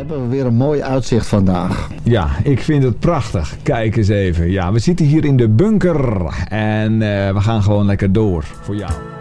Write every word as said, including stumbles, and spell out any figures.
hebben we weer een mooi uitzicht vandaag. Ja, ik vind het prachtig. Kijk eens even. Ja, we zitten hier in de bunker en uh, we gaan gewoon lekker door voor jou.